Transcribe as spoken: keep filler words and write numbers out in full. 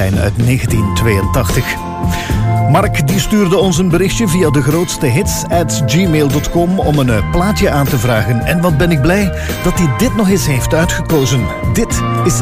zijn uit negentien tweeëntachtig. Mark die stuurde ons een berichtje via de grootste hits at gmail dot com om een uh, plaatje aan te vragen. En wat ben ik blij dat hij dit nog eens heeft uitgekozen. Dit is